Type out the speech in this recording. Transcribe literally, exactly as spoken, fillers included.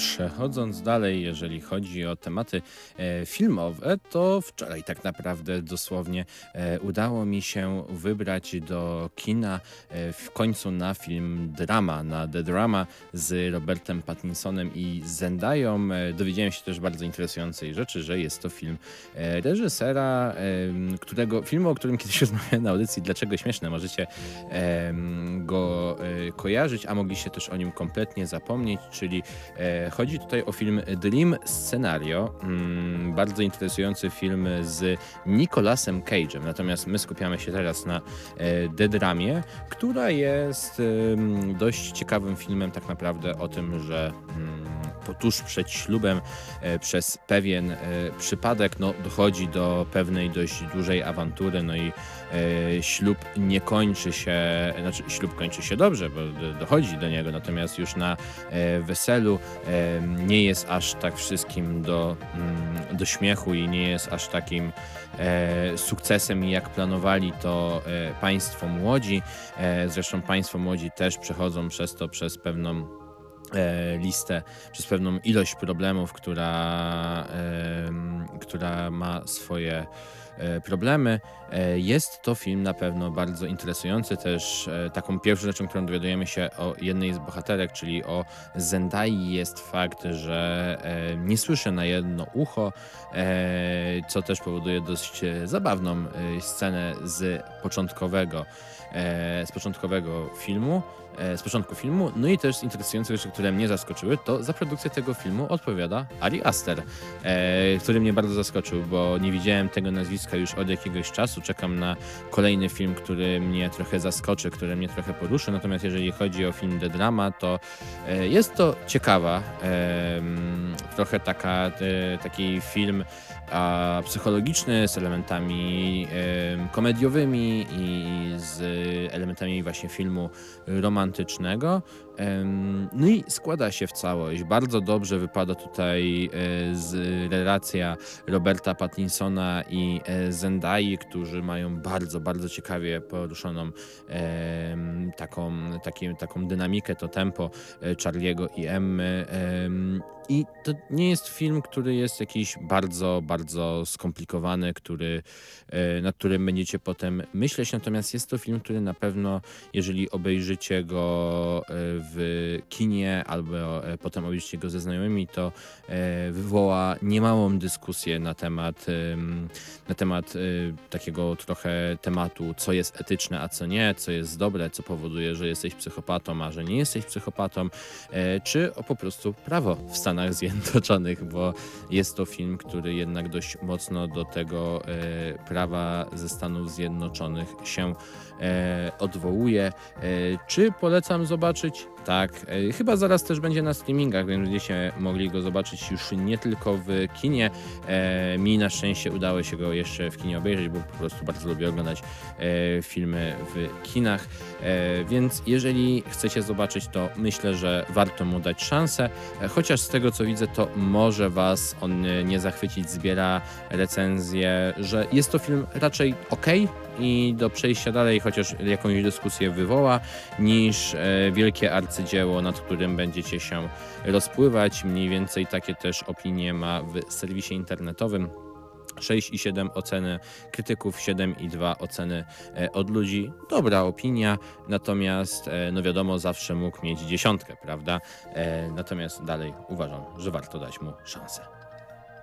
Przechodząc dalej, jeżeli chodzi o tematy e, filmowe, to wczoraj tak naprawdę dosłownie e, udało mi się wybrać do kina e, w końcu na film Drama, na The Drama z Robertem Pattinsonem i Zendayą. E, dowiedziałem się też bardzo interesującej rzeczy, że jest to film e, reżysera, e, którego, filmu, o którym kiedyś rozmawiałem na audycji, Dlaczego śmieszne, możecie e, go e, kojarzyć, a mogliście też o nim kompletnie zapomnieć, czyli e, chodzi tutaj o film Dream Scenario, mm, bardzo interesujący film z Nicolasem Cage'em, natomiast my skupiamy się teraz na e, The Dramie, która jest e, dość ciekawym filmem tak naprawdę o tym, że mm, po tuż przed ślubem e, przez pewien e, przypadek no, dochodzi do pewnej dość dużej awantury, no i e, ślub nie kończy się, znaczy ślub kończy się dobrze, bo do, dochodzi do niego, natomiast już na e, weselu e, nie jest aż tak wszystkim do, mm, do śmiechu i nie jest aż takim e, sukcesem, jak planowali to e, państwo młodzi. E, zresztą państwo młodzi też przechodzą przez to, przez pewną e, listę, przez pewną ilość problemów, która, e, która ma swoje e, problemy. E, Jest to film na pewno bardzo interesujący. Też e, taką pierwszą rzeczą, którą dowiadujemy się o jednej z bohaterek, czyli o Zendai, jest fakt, że e, nie słyszy na jedno ucho, e, co też powoduje dość e, zabawną e, scenę z początkowego, e, z początkowego filmu. e, Z początku filmu. No i też z interesujących rzeczy, które mnie zaskoczyły, to za produkcję tego filmu odpowiada Ari Aster, e, który mnie bardzo zaskoczył, bo nie widziałem tego nazwiska już od jakiegoś czasu. Czekam na kolejny film, który mnie trochę zaskoczy, który mnie trochę poruszy. Natomiast jeżeli chodzi o film The Drama, to e, jest to ciekawa, e, mm, trochę taka, e, taki film a, psychologiczny z elementami e, komediowymi i z elementami właśnie filmu romantycznego. Em, No i składa się w całość. Bardzo dobrze wypada tutaj e, z relacja Roberta Pattinsona i e, Zendai, którzy mają bardzo, bardzo ciekawie poruszoną em, taką, takim, taką dynamikę, to tempo e, Charliego i Emmy. Em, I to nie jest film, który jest jakiś bardzo, bardzo skomplikowany, który, e, nad którym będziecie potem myśleć, natomiast jest to film, który na pewno, jeżeli obejrzycie go e, w kinie albo e, potem obejrzycie go ze znajomymi, to e, wywoła niemałą dyskusję na temat, em, na temat e, takiego trochę tematu, co jest etyczne, a co nie, co jest dobre, co powoduje, że jesteś psychopatą, a że nie jesteś psychopatą, e, czy o po prostu prawo w Stanach Zjednoczonych, bo jest to film, który jednak dość mocno do tego e, prawa ze Stanów Zjednoczonych się e, odwołuje. E, czy polecam zobaczyć? Tak, e, chyba zaraz też będzie na streamingach, więc będziecie mogli go zobaczyć już nie tylko w kinie. E, mi na szczęście udało się go jeszcze w kinie obejrzeć, bo po prostu bardzo lubię oglądać e, filmy w kinach. E, więc jeżeli chcecie zobaczyć, to myślę, że warto mu dać szansę. E, chociaż z tego co widzę, to może was on e, nie zachwycić. Zbiera recenzję, że jest to film raczej ok i do przejścia dalej, chociaż jakąś dyskusję wywoła, niż e, wielkie arcydzieło, nad którym będziecie się rozpływać. Mniej więcej takie też opinie ma w serwisie internetowym. sześć i siedem oceny krytyków, siedem i dwa oceny e, od ludzi. Dobra opinia, natomiast e, no wiadomo, zawsze mógł mieć dziesiątkę, prawda? E, natomiast dalej uważam, że warto dać mu szansę.